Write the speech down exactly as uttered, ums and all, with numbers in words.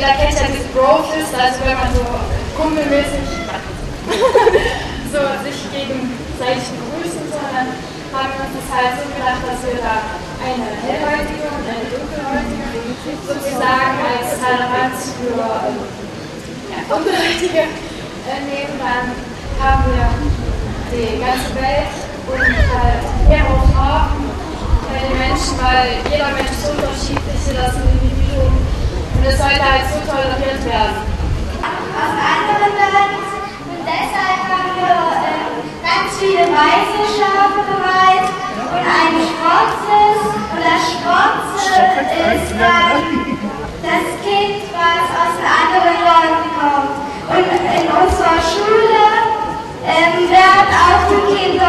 jeder kennt ja diese Bro-Fist, also wenn man so kumpelmäßig so sich gegenseitig begrüßen, sondern haben wir uns das halt so gedacht, dass wir da eine hellhäutige und eine dunkelhäutige sozusagen als Toleranz für ja, dunkelhäutige äh, nehmen. Dann haben wir die ganze Welt und halt mehrere Farben bei den Menschen, weil jeder Mensch ist unterschiedlich, das ist ein Individuum und es sollte halt so toleriert werden. Aus anderen Ländern und deshalb haben wir äh, ganz viele weiße Schafe bereit und ein schwarzes und das schwarze ist dann das Kind, was aus den anderen Leuten kommt. Und in unserer Schule ähm, werden auch die Kinder